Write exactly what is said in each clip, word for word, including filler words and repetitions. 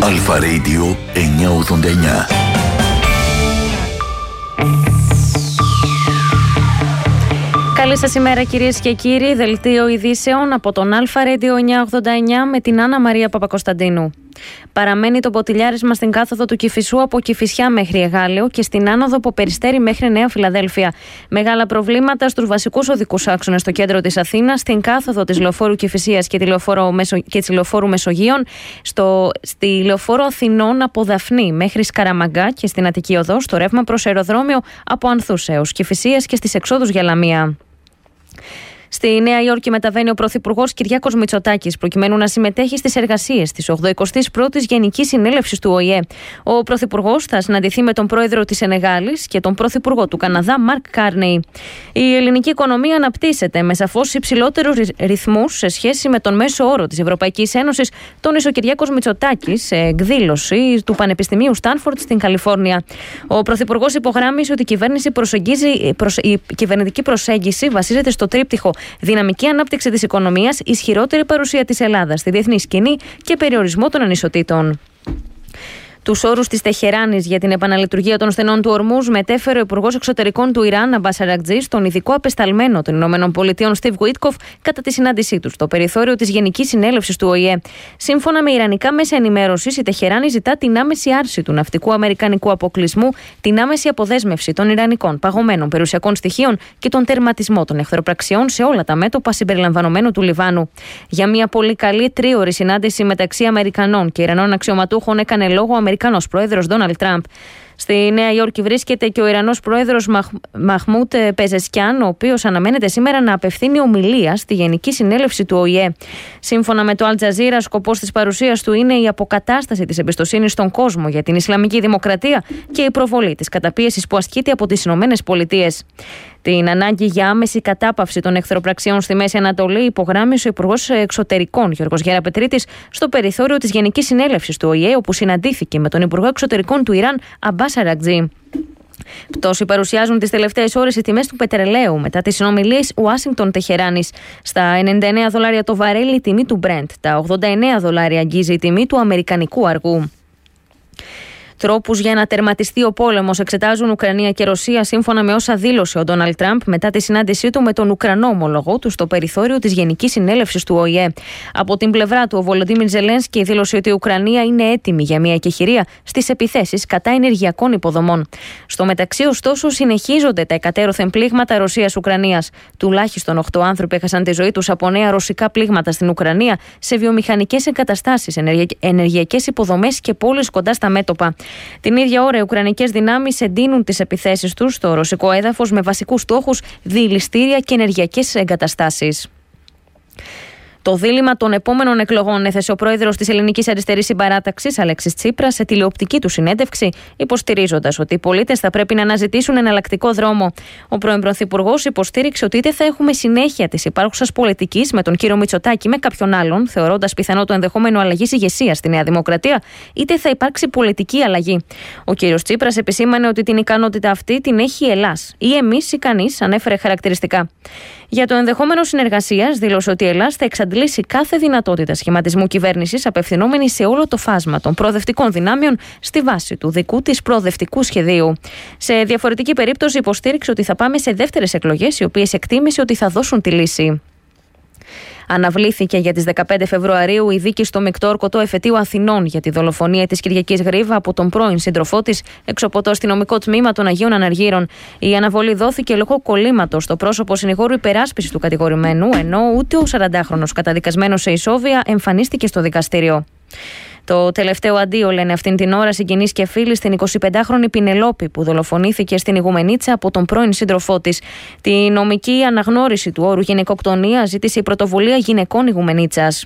Αλφα Radio εννιακόσια ογδόντα εννιά. Καλή σας ημέρα κυρίες και κύριοι, δελτίο ειδήσεων από τον Αλφα Radio εννιακόσια ογδόντα εννιά με την Άννα Μαρία Παπακοσταντίνου. Παραμένει το ποτηλιάρισμα στην κάθοδο του Κηφισού από Κηφισιά μέχρι Εγάλεο και στην άνοδο από Περιστέρι μέχρι Νέα Φιλαδέλφια. Μεγάλα προβλήματα στους βασικούς οδικούς άξονες στο κέντρο της Αθήνας, στην κάθοδο της λεωφόρου Κηφισίας και, Μεσο... και της λεωφόρου Μεσογείων, στο... στη λεωφόρο Αθηνών από Δαφνή μέχρι Σκαραμαγκά και στην Αττική Οδό, στο ρεύμα προς αεροδρόμιο από Ανθούς έως Κηφισίας και στις εξόδους για Λαμία. Στη Νέα Υόρκη μεταβαίνει ο Πρωθυπουργός Κυριάκος Μητσοτάκης προκειμένου να συμμετέχει στις εργασίες της ογδοηκοστής πρώτης Γενικής Συνέλευσης του Ο Η Ε. Ο Πρωθυπουργός θα συναντηθεί με τον Πρόεδρο της Σενεγάλης και τον Πρωθυπουργό του Καναδά, Μαρκ Κάρνεϊ. Η ελληνική οικονομία αναπτύσσεται με σαφώς υψηλότερους ρυθμούς σε σχέση με τον μέσο όρο της Ευρωπαϊκής Ένωσης, τόνισε ο Κυριάκος Μητσοτάκης σε εκδήλωση του Πανεπιστημίου Στάνφορντ στην Καλιφόρνια. Ο Πρωθυπουργός υπογράμμισε ότι η, κυβέρνηση προσεγγίζει, η κυβερνητική προσέγγιση βασίζεται στο τρίπτυχο δυναμική ανάπτυξη της οικονομίας, ισχυρότερη παρουσία της Ελλάδας στη διεθνή σκηνή και περιορισμό των ανισοτήτων. Τους όρους της Τεχεράνης για την επαναλειτουργία των στενών του Ορμούζ μετέφερε ο Υπουργός Εξωτερικών του Ιράν, Αμπάς Αρακτζή, στον ειδικό απεσταλμένο των ΗΠΑ, Στιβ Γουίτκοφ, κατά τη συνάντησή του στο περιθώριο της Γενικής Συνέλευσης του Ο Η Ε. Σύμφωνα με ιρανικά μέσα ενημέρωσης, η Τεχεράνη ζητά την άμεση άρση του ναυτικού αμερικανικού αποκλεισμού, την άμεση αποδέσμευση των ιρανικών παγωμένων περιουσιακών στοιχείων και τον τερματισμό των εχθροπραξιών σε όλα τα μέτωπα συμπεριλαμβανομένου του Λιβάνου. Για μια πολύ καλή τρίωρη συνάντηση μεταξύ Αμερικανών και Ιρανών αξιωματούχων έκανε λόγο ο Αμερικανός πρόεδρος Ντόναλντ Τραμπ. Στη Νέα Υόρκη βρίσκεται και ο Ιρανός πρόεδρος Μαχ... Μαχμούτ Πεζεσκιάν, ο οποίος αναμένεται σήμερα να απευθύνει ομιλία στη Γενική Συνέλευση του Ο Η Ε. Σύμφωνα με το Αλ Τζαζίρα, σκοπός της παρουσίας του είναι η αποκατάσταση της εμπιστοσύνης στον κόσμο για την Ισλαμική Δημοκρατία και η προβολή της καταπίεσης που ασκείται από τις Ηνωμένες Πολιτείες. Την ανάγκη για άμεση κατάπαυση των εχθροπραξιών στη Μέση Ανατολή υπογράμμισε ο Υπουργός Εξωτερικών Γιώργος Γεραπετρίτης στο περιθώριο της Γενικής Συνέλευσης του Ο Η Ε, όπου συναντήθηκε με τον Υπουργό Εξωτερικών του Ιράν, Αμπάς Αρακτζή. Πτώση παρουσιάζουν τις τελευταίες ώρες οι τιμές του πετρελαίου μετά τις συνομιλίες Ουάσιγκτον-Τεχεράνης. Στα ενενήντα εννέα δολάρια το βαρέλι η τιμή του Brent, τα ογδόντα εννέα δολάρια αγγίζει η τιμή του αμερικανικού αργού. Τρόπους για να τερματιστεί ο πόλεμος εξετάζουν Ουκρανία και Ρωσία, σύμφωνα με όσα δήλωσε ο Ντόναλντ Τραμπ μετά τη συνάντησή του με τον Ουκρανό ομολογό του στο περιθώριο της Γενικής Συνέλευσης του Ο Η Ε. Από την πλευρά του, ο Βολοντίμιρ Ζελένσκι δήλωσε ότι η Ουκρανία είναι έτοιμη για μια εκεχηρία στις επιθέσεις κατά ενεργειακών υποδομών. Στο μεταξύ, ωστόσο, συνεχίζονται τα εκατέρωθεν πλήγματα Ρωσίας-Ουκρανίας. Τουλάχιστον οκτώ άνθρωποι έχασαν τη ζωή τους από νέα ρωσικά πλήγματα στην Ουκρανία σε βιομηχανικές εγκαταστάσεις, ενεργειακές υποδομές και πόλεις κοντά στα μέτωπα. Την ίδια ώρα, οι ουκρανικές δυνάμεις εντείνουν τις επιθέσεις τους στο ρωσικό έδαφος με βασικούς στόχους διηληστήρια και ενεργειακές εγκαταστάσεις. Το δίλημμα των επόμενων εκλογών έθεσε ο πρόεδρος της Ελληνικής Αριστερής Συμπαράταξης, Αλέξης Τσίπρας, σε τηλεοπτική του συνέντευξη, υποστηρίζοντας ότι οι πολίτες θα πρέπει να αναζητήσουν εναλλακτικό δρόμο. Ο πρώην πρωθυπουργός υποστήριξε ότι είτε θα έχουμε συνέχεια της υπάρχουσας πολιτικής με τον κύριο Μητσοτάκη με κάποιον άλλον, θεωρώντας πιθανό το ενδεχόμενο αλλαγής ηγεσίας στη Νέα Δημοκρατία, είτε θα υπάρξει πολιτική αλλαγή. Ο κύριος Τσίπρας επισήμανε ότι την ικανότητα αυτή την έχει η Ελλάς, ή εμείς ή κανείς, ανέφερε χαρακτηριστικά. Για το ενδεχόμενο συνεργασίας, δήλωσε ότι η Ελλάς θα εξαντλήσει κάθε δυνατότητα σχηματισμού κυβέρνησης, απευθυνόμενη σε όλο το φάσμα των προοδευτικών δυνάμεων στη βάση του δικού της προοδευτικού σχεδίου. Σε διαφορετική περίπτωση, υποστήριξε ότι θα πάμε σε δεύτερες εκλογές, οι οποίες εκτίμησε ότι θα δώσουν τη λύση. Αναβλήθηκε για τις δεκαπέντε Φεβρουαρίου η δίκη στο μεικτό ορκωτό εφετείο Αθηνών για τη δολοφονία της Κυριακής Γρίβα από τον πρώην σύντροφό της έξω από το αστυνομικό τμήμα των Αγίων Αναργύρων. Η αναβολή δόθηκε λόγω κολλήματος στο πρόσωπο συνηγόρου υπεράσπισης του κατηγορημένου, ενώ ούτε ο σαραντάχρονος καταδικασμένος σε ισόβια εμφανίστηκε στο δικαστήριο. Το τελευταίο αντίο, λένε αυτήν την ώρα συγγενείς και φίλοι στην εικοσιπεντάχρονη Πινελόπη που δολοφονήθηκε στην Ιγουμενίτσα από τον πρώην σύντροφό της. Τη νομική αναγνώριση του όρου γυναικοκτονία ζήτησε η Πρωτοβουλία Γυναικών Ιγουμενίτσας.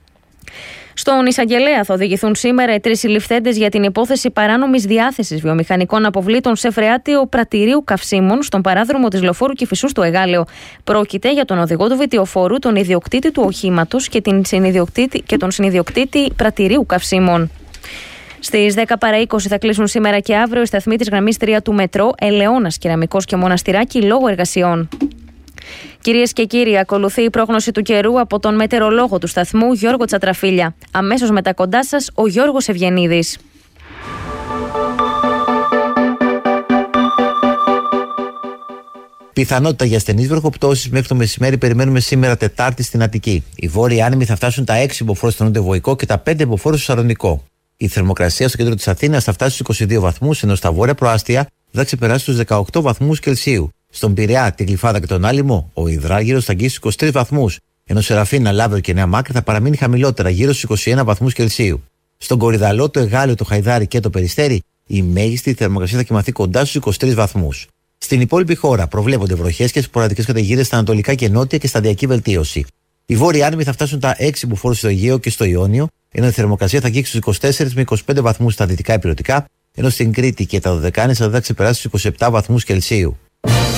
Στον εισαγγελέα θα οδηγηθούν σήμερα οι τρεις συλληφθέντες για την υπόθεση παράνομης διάθεσης βιομηχανικών αποβλήτων σε φρεάτιο πρατηρίου καυσίμων στον παράδρομο της λεωφόρου Κηφισού στο Εγάλεο. Πρόκειται για τον οδηγό του βιτιοφόρου, τον ιδιοκτήτη του οχήματος και, την συνιδιοκτήτη, και τον συνιδιοκτήτη πρατηρίου καυσίμων. Στις δέκα παρά είκοσι θα κλείσουν σήμερα και αύριο οι σταθμοί της γραμμής τρία του μετρό Ελαιώνας, Κεραμικός και Μοναστηράκι λόγω εργασιών. Κυρίες και κύριοι, ακολουθεί η πρόγνωση του καιρού από τον μετεωρολόγο του σταθμού Γιώργο Τσατραφίλια. Αμέσως μετά κοντά σας ο Γιώργος Ευγενίδης. Πιθανότητα για ασθενείς βροχοπτώσεις μέχρι το μεσημέρι περιμένουμε σήμερα Τετάρτη στην Αττική. Οι βόρειοι άνεμοι θα φτάσουν τα έξι μποφόρ στο νότιο Βοϊκό και τα πέντε μποφόρ στο Σαλονικό. Η θερμοκρασία στο κέντρο της Αθήνας θα φτάσει στους είκοσι δύο βαθμούς, ενώ στα βόρεια προάστια θα ξεπεράσει τους δεκαοκτώ βαθμούς Κελσίου. Στον Πειραιά, τη Γλυφάδα και τον Άλυμο, ο υδράργυρος θα αγγίσει στους είκοσι τρεις βαθμούς, ενώ Σεραφίνα, Λάβριο και Νέα Μάκρη θα παραμείνει χαμηλότερα, γύρω στους είκοσι ένα βαθμούς Κελσίου. Στον Κορυδαλό, το Εγάλεο, το Χαϊδάρι και το Περιστέρι, η μέγιστη θερμοκρασία θα κοιμαθεί κοντά στους είκοσι τρεις βαθμούς. Στην υπόλοιπη χώρα προβλέπονται βροχές και σποραδικές καταιγίδες στα ανατολικά και νότια και σταδιακή βελτίωση. Οι βόρειοι άνεμοι θα φτάσουν τα έξι μποφόρ στο Αιγαίο και στο Ιόνιο, ενώ η θερμοκρασία θα αγγίξει στους είκοσι τέσσερις με είκοσι πέντε βαθμούς στα δυτικά ηπειρωτικά, ενώ στην Κρήτη και τα Δωδεκάνησα θα ξεπεράσει στους είκοσι επτά βαθμούς Κελσίου.